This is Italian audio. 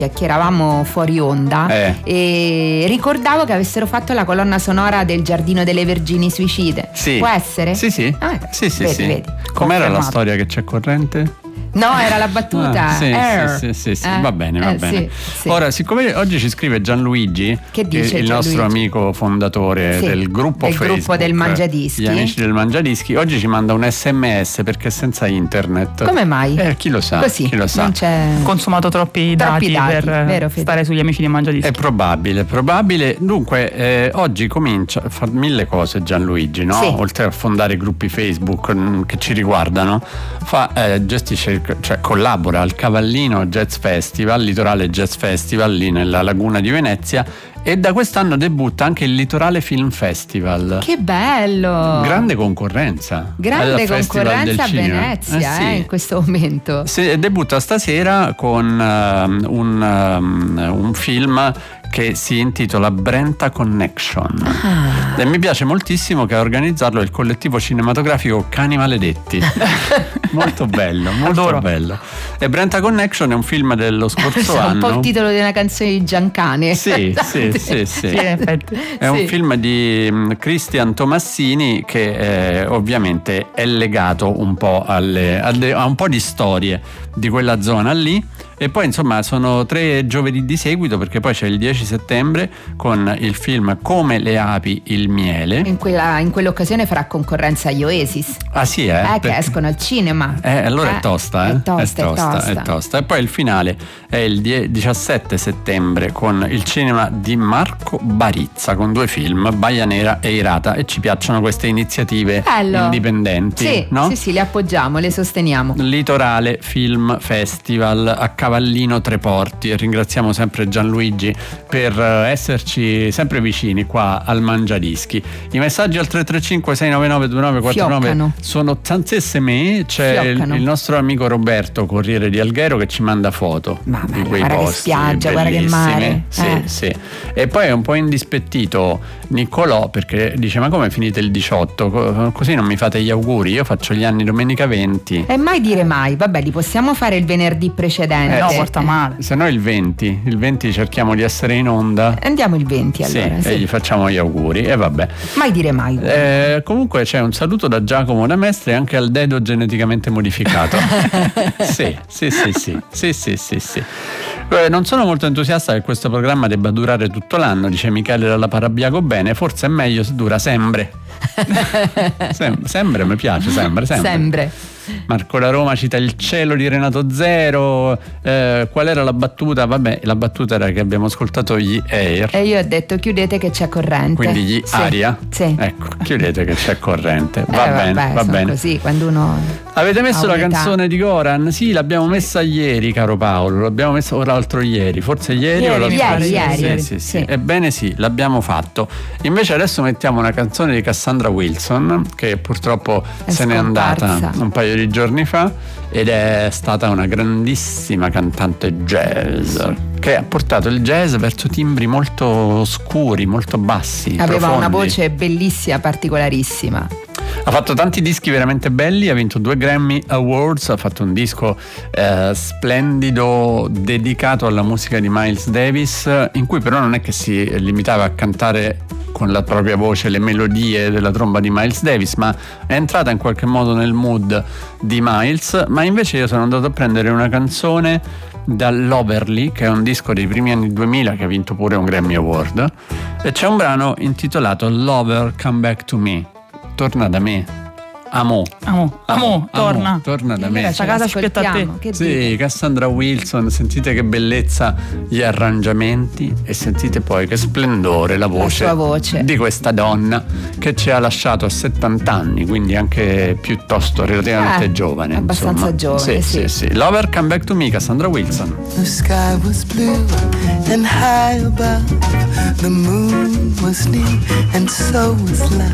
chiacchieravamo fuori onda e ricordavo che avessero fatto la colonna sonora del Giardino delle Vergini Suicide. Sì. Può essere? Sì. Sì. Vedi. Com'era la storia che c'è corrente? No, era la battuta. Sì. Va bene. Sì. Ora, siccome oggi ci scrive Gianluigi, che dice il nostro amico fondatore del gruppo Facebook, gruppo del Mangiadischi, gli amici del Mangiadischi, oggi ci manda un SMS perché è senza internet. Come mai? Chi lo sa? Così, chi lo sa? Non c'è... consumato troppi dati per vero, stare sugli amici di Mangiadischi. È probabile. Dunque, oggi comincia a fare mille cose Gianluigi, no? Sì. Oltre a fondare gruppi Facebook che ci riguardano, gestisce, cioè collabora al Cavallino Jazz Festival, Litorale Jazz Festival lì nella laguna di Venezia, e da quest'anno debutta anche il Litorale Film Festival. Che bello! Grande concorrenza. Grande concorrenza a Venezia, sì. In questo momento. Debutta stasera con un film che si intitola Brenta Connection. E mi piace moltissimo che a organizzarlo il collettivo cinematografico Cani Maledetti. Molto bello, molto bello. E Brenta Connection è un film dello scorso anno. Un po' il titolo di una canzone di Giancane. Sì. In effetti. È un film di Cristian Tomassini che ovviamente è legato un po' a un po' di storie di quella zona lì. E poi insomma sono 3 giovedì di seguito, perché poi c'è il 10 settembre con il film Come le api il miele. In quell'occasione farà concorrenza agli Oasis. Ah sì, che escono al cinema. Allora è tosta. È tosta. E poi il finale è il 17 settembre con il cinema di Marco Barizza, con 2 film, Baia Nera e Irata. E ci piacciono queste iniziative indipendenti. Sì, no? Sì, le appoggiamo, le sosteniamo. Litorale Film Festival a Cavallino Treporti, e ringraziamo sempre Gianluigi per esserci sempre vicini qua al Mangiadischi. I messaggi al 335 699 2949 sono tantissimi. C'è il nostro amico Roberto, Corriere di Alghero, che ci manda foto di quei guarda posti, che spiaggia, guarda che mare. Sì. E poi è un po' indispettito Niccolò, perché dice: ma come finite il 18? Così non mi fate gli auguri, io faccio gli anni domenica 20. E mai dire mai, vabbè, li possiamo fare il venerdì precedente. No, porta male. Se no il 20 cerchiamo di essere in onda. Andiamo il 20 allora. E gli facciamo gli auguri, e vabbè. Mai dire mai. Comunque c'è un saluto da Giacomo da Mestre anche al dedo geneticamente modificato. Sì. Non sono molto entusiasta che questo programma debba durare tutto l'anno, dice Michele dalla Parabiago. Bene, forse è meglio se dura sempre. Sempre mi piace, sempre. Marco da Roma cita Il cielo di Renato Zero. Qual era la battuta? Vabbè, la battuta era che abbiamo ascoltato gli Air. E io ho detto: chiudete che c'è corrente. Quindi gli Aria? Sì. Ecco, chiudete che c'è corrente. Va bene. Così, quando uno. Avete messo la canzone di Goran? Sì, l'abbiamo messa ieri, caro Paolo. L'abbiamo messa l'altro ieri. Forse ieri o ieri. Sì. Ebbene sì, l'abbiamo fatto. Invece adesso mettiamo una canzone di Cassandra Wilson, che purtroppo se n'è andata un paio di giorni fa, ed è stata una grandissima cantante jazz, che ha portato il jazz verso timbri molto scuri, molto bassi. Aveva profondi. Una voce bellissima, particolarissima. Ha fatto tanti dischi veramente belli, ha vinto 2 Grammy Awards, ha fatto un disco splendido dedicato alla musica di Miles Davis, in cui però non è che si limitava a cantare con la propria voce le melodie della tromba di Miles Davis, ma è entrata in qualche modo nel mood di Miles. Ma invece io sono andato a prendere una canzone dall'Overly, che è un disco dei primi anni 2000 che ha vinto pure un Grammy Award, e c'è un brano intitolato Lover Come Back to Me, torna da me. Amo, torna da me. Questa casa ci piatta a te. Sì, Cassandra Wilson, sentite che bellezza gli arrangiamenti, e sentite poi che splendore la sua voce di questa donna, che ci ha lasciato a 70 anni, quindi anche piuttosto relativamente giovane. Abbastanza giovane, sì. Lover Come Back to Me, Cassandra Wilson. The sky was blue and high above, the moon was new and so was love.